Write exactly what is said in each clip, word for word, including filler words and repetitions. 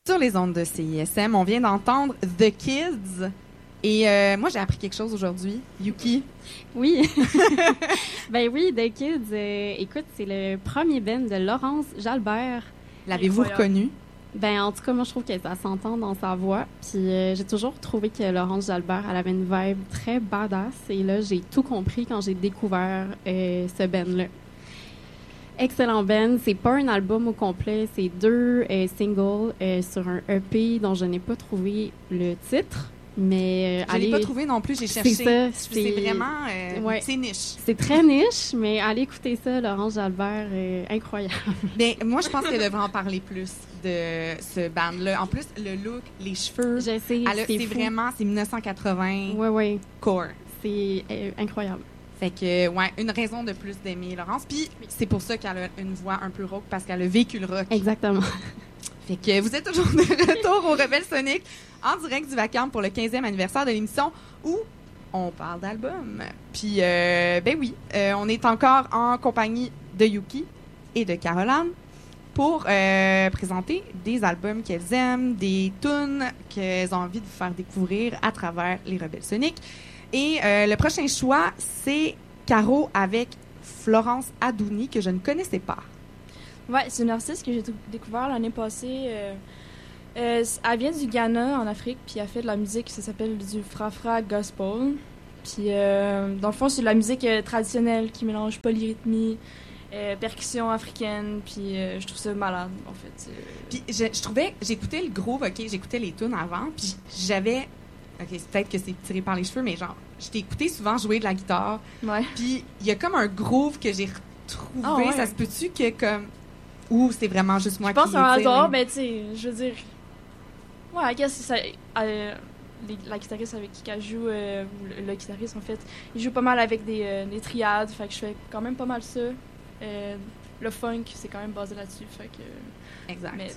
sur les ondes de C I S M. On vient d'entendre The Kids. Et euh, moi, j'ai appris quelque chose aujourd'hui. Yuki. Oui. Ben oui, The Kids. Euh, écoute, c'est le premier band de Laurence Jalbert. L'avez-vous reconnu? Ben, en tout cas, moi, je trouve que ça s'entend dans sa voix. Puis euh, j'ai toujours trouvé que Laurence Jalbert, elle avait une vibe très badass. Et là, j'ai tout compris quand j'ai découvert euh, ce band-là. Excellent band. C'est pas un album au complet, c'est deux euh, singles euh, sur un E P dont je n'ai pas trouvé le titre. Mais, euh, je allez, l'ai pas trouvé non plus, j'ai cherché. C'est ça. C'est, c'est vraiment... Euh, ouais. C'est niche. C'est très niche, mais allez écouter ça, Laurence Jalbert, euh, incroyable. Bien, moi, je pense qu'elle devrait en parler plus de ce band-là. En plus, le look, les cheveux... Je sais, elle a, c'est, c'est fou. vraiment... C'est dix-neuf cent quatre-vingts ouais, ouais. core. C'est euh, incroyable. Fait que, ouais, une raison de plus d'aimer Laurence. Puis, c'est pour ça qu'elle a une voix un peu rauque, parce qu'elle a vécu le rock. Exactement. Fait que vous êtes toujours de retour au Rebelle Sonic, en direct du Vacarme pour le quinzième anniversaire de l'émission où on parle d'albums. Puis, euh, ben oui, euh, on est encore en compagnie de Yuki et de Caroline pour euh, présenter des albums qu'elles aiment, des tunes qu'elles ont envie de vous faire découvrir à travers les Rebelles Sonic. Et euh, le prochain choix, c'est Caro avec Florence Adouni, que je ne connaissais pas. Ouais, c'est une artiste que j'ai t- découvert l'année passée. Euh, euh, elle vient du Ghana, en Afrique, puis elle fait de la musique, ça s'appelle du Fra-Fra Gospel. Puis, euh, dans le fond, c'est de la musique euh, traditionnelle qui mélange polyrythmie, euh, percussion africaine, puis euh, je trouve ça malade, en fait. Euh... Puis, je, je trouvais, j'écoutais le groove, OK, j'écoutais les tunes avant, puis j'avais... OK, c'est peut-être que c'est tiré par les cheveux, mais genre, je t'ai écouté souvent jouer de la guitare. Ouais. Puis, il y a comme un groove que j'ai retrouvé. Oh, ouais. Ça se peut-tu que, comme... Ou c'est vraiment juste moi je pense qui... que c'est un hasard, mais... mais tu sais, je veux dire... Ouais, I guess ça... Euh, les, la guitariste avec qui elle joue, euh, le, le guitariste, en fait, il joue pas mal avec des, euh, des triades, fait que je fais quand même pas mal ça. Euh, le funk, c'est quand même basé là-dessus, fait que... Exact. Mais,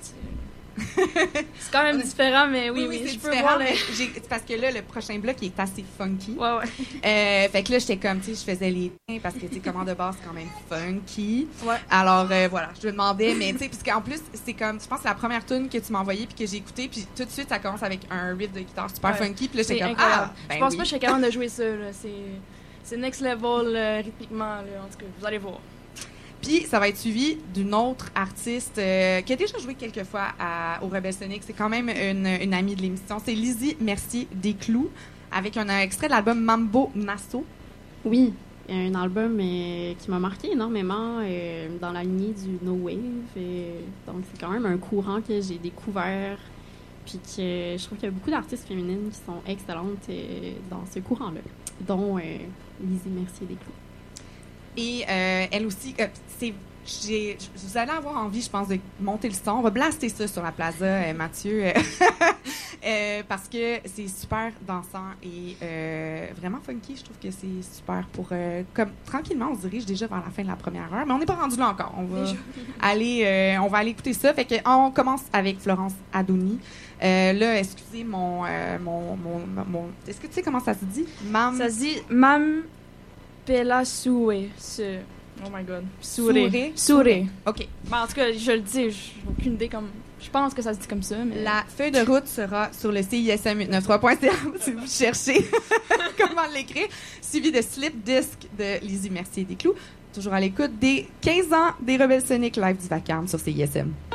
c'est quand même différent, mais oui, oui, oui, c'est je peux différent, voir le... mais j'ai... c'est parce que là, le prochain bloc, il est assez funky. Ouais, ouais. Euh, fait que là, j'étais comme, tu sais, je faisais les tiens parce que, tu sais, comment de base, c'est quand même funky. Ouais. Alors, euh, voilà, je me demandais, mais tu sais, parce qu'en plus, c'est comme, je pense que c'est la première tune que tu m'as envoyée puis que j'ai écoutée, puis tout de suite, ça commence avec un riff de guitare super ouais. funky, puis là, j'étais c'est comme, incroyable. ah, ben je pense oui. pas que je serais capable de jouer ça, là. C'est, c'est next level, euh, rythmiquement, là. En tout cas, vous allez voir. Puis, ça va être suivi d'une autre artiste euh, qui a déjà joué quelques fois à, au Rebelle Sonic. C'est quand même une, une amie de l'émission. C'est Lizzie Mercier Desclous, avec un, un extrait de l'album Mambo Nasso. Oui, un album euh, qui m'a marqué énormément euh, dans la lignée du No Wave. Et, donc, c'est quand même un courant que j'ai découvert. Puis que je trouve qu'il y a beaucoup d'artistes féminines qui sont excellentes euh, dans ce courant-là, dont euh, Lizzie Mercier Desclous. Et euh, elle aussi, euh, c'est, j'ai, vous allez avoir envie, je pense, de monter le son. On va blaster ça sur la plaza, euh, Mathieu, euh, parce que c'est super dansant et euh, vraiment funky. Je trouve que c'est super pour... Euh, comme tranquillement, on se dirige déjà vers la fin de la première heure, mais on n'est pas rendu là encore. On va aller, euh, on va aller écouter ça. Fait que on commence avec Florence Adouni. Euh, là, excusez mon, euh, mon, mon, mon... Est-ce que tu sais comment ça se dit? Mam... Ça se dit Mam... Pela Soué. Oh my god. Souré. Souré. OK. Ben, en tout cas, je le dis, j'ai aucune idée comme. Je pense que ça se dit comme ça, mais. La feuille de route sera sur le C I S M huit neuf trois point C A si vous cherchez comment l'écrire. Suivi de Slip Disc de Lizzie Mercier Desclous. Toujours à l'écoute des quinze ans des Rebelles Sonic live du Vacarme sur C I S M.